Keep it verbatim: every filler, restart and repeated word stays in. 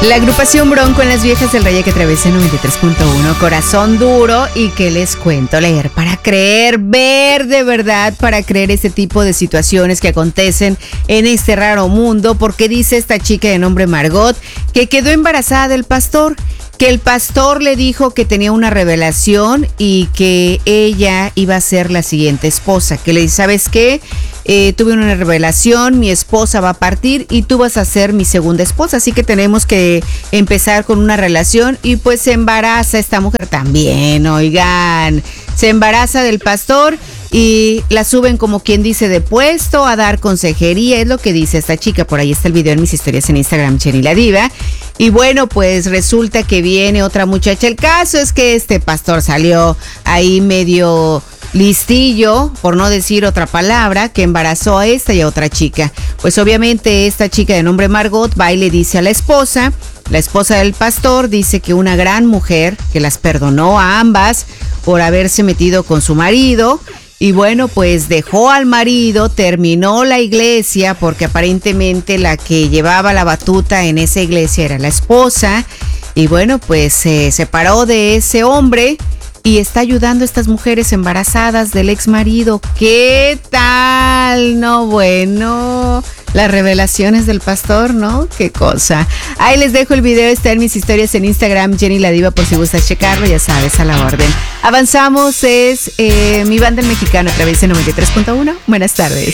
La agrupación Bronco en Las Viejas del Rey que atraviesa noventa y tres punto uno, corazón duro. Y que les cuento, leer para creer, ver de verdad para creer este tipo de situaciones que acontecen en este raro mundo. Porque dice esta chica de nombre Margot que quedó embarazada del pastor, que el pastor le dijo que tenía una revelación y que ella iba a ser la siguiente esposa, que le dice, ¿sabes qué? Eh, tuve una revelación, mi esposa va a partir y tú vas a ser mi segunda esposa, así que tenemos que empezar con una relación. Y pues se embaraza esta mujer también, oigan, se embaraza del pastor y la suben, como quien dice, de puesto a dar consejería, es lo que dice esta chica. Por ahí está el video en mis historias en Instagram, Jenny la Diva. Y bueno, pues resulta que viene otra muchacha. El caso es que este pastor salió ahí medio listillo, por no decir otra palabra, que embarazó a esta y a otra chica. Pues obviamente esta chica de nombre Margot va y le dice a la esposa, la esposa del pastor dice que una gran mujer, que las perdonó a ambas por haberse metido con su marido. Y bueno, pues dejó al marido, terminó la iglesia, porque aparentemente la que llevaba la batuta en esa iglesia era la esposa. Y bueno, pues se separó de ese hombre y está ayudando a estas mujeres embarazadas del ex marido. ¿Qué tal? No, bueno, las revelaciones del pastor, ¿no? Qué cosa. Ahí les dejo el video, está en mis historias en Instagram, Jenny la Diva, por si gustas checarlo, ya sabes, a la orden. Avanzamos, es eh, mi banda el mexicano a través de noventa y tres punto uno. Buenas tardes.